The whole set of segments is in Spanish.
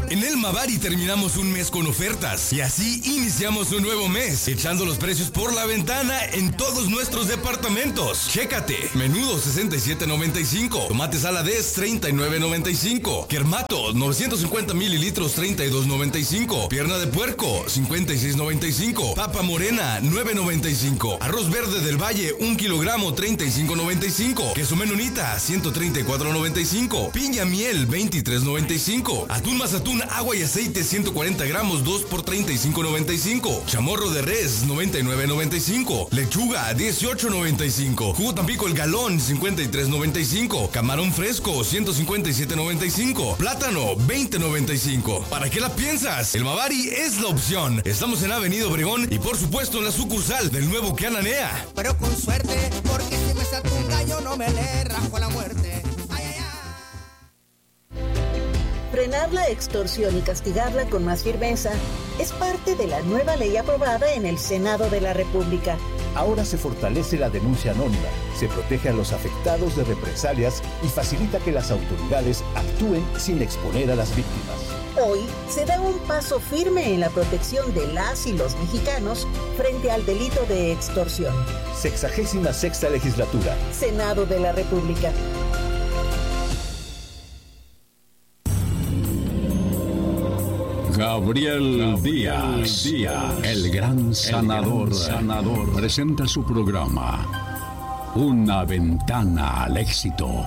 En el Mavari terminamos un mes con ofertas y así iniciamos un nuevo mes, echando los precios por la ventana en todos nuestros departamentos. Chécate, menudo 67.95, tomate saladez 39.95, Kermato 950 mililitros 32.95, pierna de puerco 56.95, papa morena 9.95, arroz verde del Valle 1 kilogramo 35.95, queso menonita 134.95, piña miel 23.95, atún mazatún agua y aceite 140 gramos 2 por 35.95, chamorro de res 99.95, lechuga 18.95, jugo Tampico el galón 53.95, camarón fresco 157.95, plátano 20.95. ¿Para qué la piensas? El Mavari es la opción. Estamos en Avenida Obregón y por supuesto en la sucursal del nuevo Cananea. Pero con suerte, porque si me salta un gallo no me le rajo la muerte. Ay, ay, ay. Frenar la extorsión y castigarla con más firmeza es parte de la nueva ley aprobada en el Senado de la República. Ahora se fortalece la denuncia anónima, se protege a los afectados de represalias y facilita que las autoridades actúen sin exponer a las víctimas. Hoy se da un paso firme en la protección de las y los mexicanos frente al delito de extorsión. 66ª Legislatura. Senado de la República. Gabriel Díaz, el gran sanador, presenta su programa Una ventana al éxito.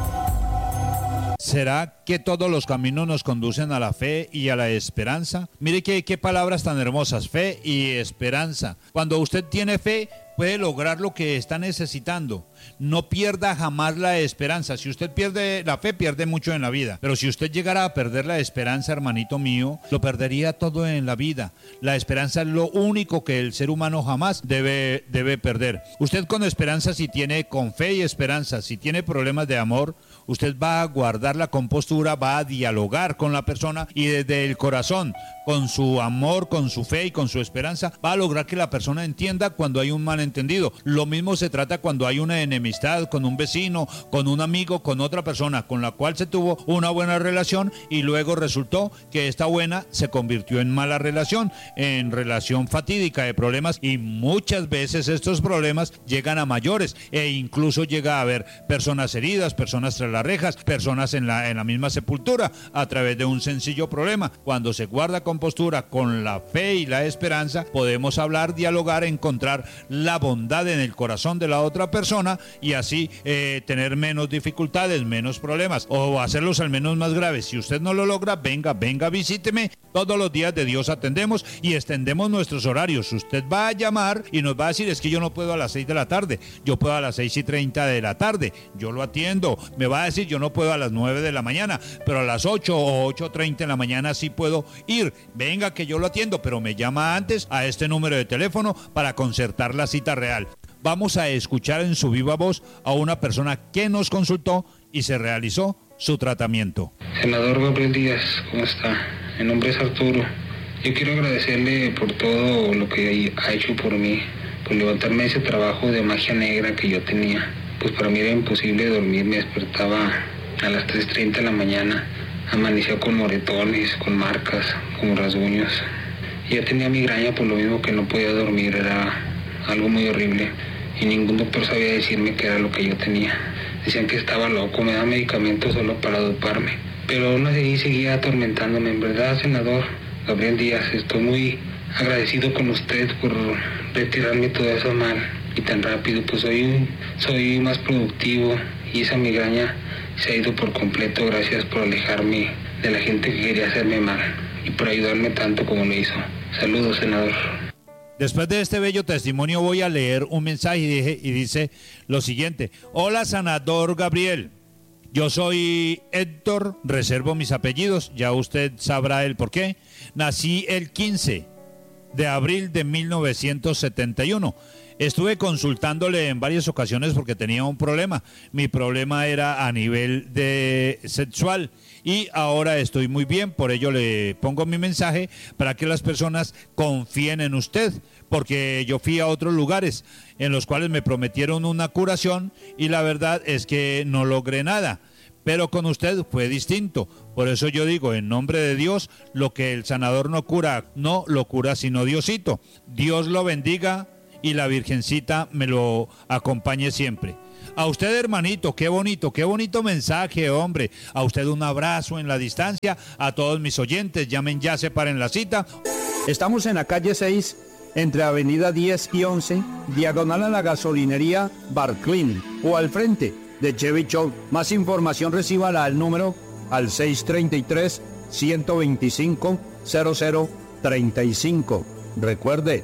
¿Será que todos los caminos nos conducen a la fe y a la esperanza? Mire qué palabras tan hermosas, fe y esperanza. Cuando usted tiene fe, puede lograr lo que está necesitando. No pierda jamás la esperanza. Si usted pierde la fe, pierde mucho en la vida. Pero si usted llegara a perder la esperanza, hermanito mío, lo perdería todo en la vida. La esperanza es lo único que el ser humano jamás debe perder. Usted con esperanza, si tiene con fe y esperanza, si tiene problemas de amor, usted va a guardar la compostura, va a dialogar con la persona y desde el corazón, con su amor, con su fe y con su esperanza, va a lograr que la persona entienda cuando hay un malentendido. Lo mismo se trata cuando hay una enemistad con un vecino, con un amigo, con otra persona con la cual se tuvo una buena relación y luego resultó que esta buena se convirtió en mala relación, en relación fatídica de problemas, y muchas veces estos problemas llegan a mayores e incluso llega a haber personas heridas, personas tras las rejas, personas en la misma sepultura a través de un sencillo problema. Cuando se guarda compostura con la fe y la esperanza, podemos hablar, dialogar, encontrar la bondad en el corazón de la otra persona y así tener menos dificultades, menos problemas o hacerlos al menos más graves. Si usted no lo logra, venga, visíteme. Todos los días de Dios atendemos y extendemos nuestros horarios. Usted va a llamar y nos va a decir: es que yo no puedo a las 6 de la tarde, yo puedo a las 6:30 de la tarde, yo lo atiendo. Me va a decir: yo no puedo a las 9 de la mañana, pero a las 8 o 8:30 en la mañana sí puedo ir. Venga que yo lo atiendo, pero me llama antes a este número de teléfono para concertar la cita real. Vamos a escuchar en su viva voz a una persona que nos consultó y se realizó su tratamiento. Senador Gabriel Díaz, ¿cómo está? Mi nombre es Arturo. Yo quiero agradecerle por todo lo que ha hecho por mí, por levantarme ese trabajo de magia negra que yo tenía. Pues para mí era imposible dormir, me despertaba a las 3:30 de la mañana, amanecía con moretones, con marcas, con rasguños. Y ya tenía migraña por lo mismo que no podía dormir, era algo muy horrible. Y ningún doctor sabía decirme qué era lo que yo tenía. Decían que estaba loco, me daban medicamentos solo para doparme. Pero aún así seguía atormentándome. En verdad, senador Gabriel Díaz, estoy muy agradecido con usted por retirarme todo eso mal y tan rápido. Pues soy más productivo y esa migraña se ha ido por completo. Gracias por alejarme de la gente que quería hacerme mal y por ayudarme tanto como lo hizo. Saludos, senador. Después de este bello testimonio voy a leer un mensaje y dice lo siguiente: hola, senador Gabriel, yo soy Héctor, reservo mis apellidos, ya usted sabrá el por qué. Nací el 15 de abril de 1971. Estuve consultándole en varias ocasiones porque tenía un problema. Mi problema era a nivel sexual y ahora estoy muy bien. Por ello le pongo mi mensaje para que las personas confíen en usted, porque yo fui a otros lugares en los cuales me prometieron una curación y la verdad es que no logré nada. pero con usted fue distinto. Por eso yo digo, en nombre de Dios, lo que el sanador no cura, no lo cura sino Diosito. Dios lo bendiga y la Virgencita me lo acompañe siempre. A usted, hermanito, qué bonito mensaje, hombre. A usted un abrazo en la distancia. A todos mis oyentes, llamen ya, separen la cita. Estamos en la calle 6, entre avenida 10 y 11, diagonal a la gasolinería Barclin, o al frente de Chevy Show. Más información recíbala al número al 633-125-0035. Recuerde,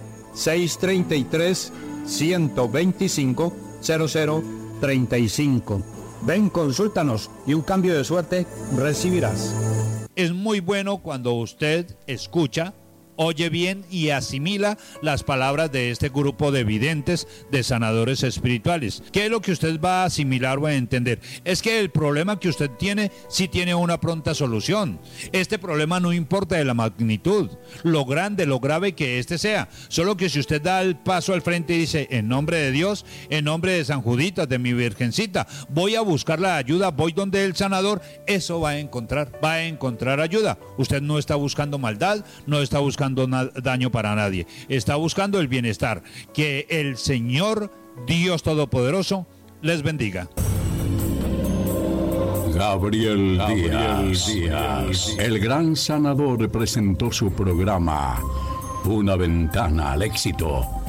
633-125-0035. Ven, consúltanos y un cambio de suerte recibirás. Es muy bueno cuando usted escucha, oye bien y asimila las palabras de este grupo de videntes, de sanadores espirituales. ¿Qué es lo que usted va a asimilar o a entender? Es que el problema que usted tiene, sí tiene una pronta solución. Este problema no importa de la magnitud, lo grande, lo grave que este sea. Solo que si usted da el paso al frente y dice, en nombre de Dios, en nombre de San Juditas, de mi Virgencita, voy a buscar la ayuda, voy donde el sanador, eso va a encontrar ayuda. Usted no está buscando maldad, no está buscando daño para nadie, está buscando el bienestar. Que el Señor Dios Todopoderoso les bendiga. Gabriel Díaz, el gran sanador, presentó su programa Una Ventana al Éxito.